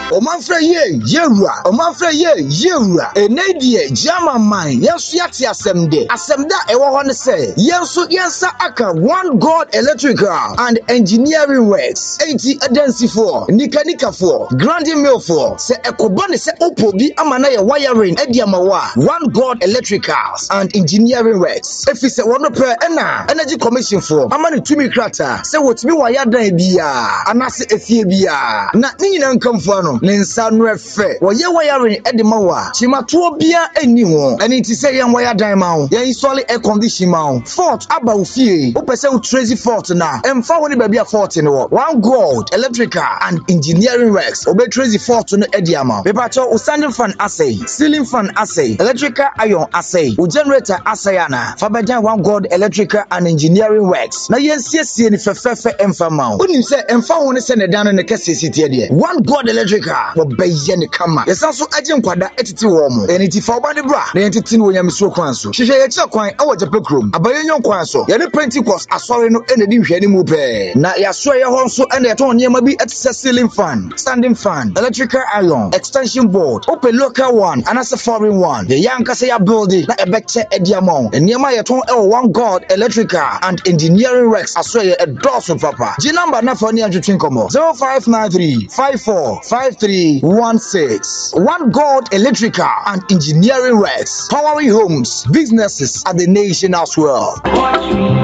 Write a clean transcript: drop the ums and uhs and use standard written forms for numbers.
Omanfre ye yewura. Omanfre ye yewura. Enedie jama man. Yensu yati asemde. Asemda ewo hone se. Yensu yensa aka One God Electrical and Engineering Works. 80 agency for. Nika for. Grandi mill for. Se ekobane se opo bi amana ye wiring ediamawa. One God Electricals and Engineering Works. If it's a one per Energy Commission for. Amani tumi krata. Se wotimi wayada biya. Anase efie biya. Na nina nkamfano. Nensa nwefe. Waye wiring edimawa. Chimatuo biya eni ho. Eni ti se yan wayada mao. Yan install air condition mao. Fort aba ufie. Opese u Tracy Fort na. Emfa woni baby a Fort ni wo. One God Electrical and Engineering Works. Obe Tracy Fort no ediama. Pepacho u standing fan assay. Ceiling fan assay. Electrical iron assay. U generator assay ana. Fabajan One God Electrical and Engineering Works. Na yensie ni fefefe emfa mao. Unim se emfa woni se ne dan ne kese sitie de. One God Electrical wo beye ne kama. Yesanso agye nkwada etiti wo mo. Eni ti fa oba de bra. Na yentiti no nyamso kwan so. Hwehwe ye kye kwan e wo jepe krom. Abaye nyon kwan so. Ye ne Pentecost asori no ene di hwe ni mu pe. Na yaso ye ho so ene eton niam bi etise ceiling fan, standing fan, electrical iron, extension board, open local one, and as a foreign one. The young say building na ebeche ediamon. Niam ye ton e One God Electrical and Engineering Works asori e doso papa. G number na for ni adwetwen komo. 0593 545316. One God Electrical and Engineering Works, powering homes, businesses, and the nation as well.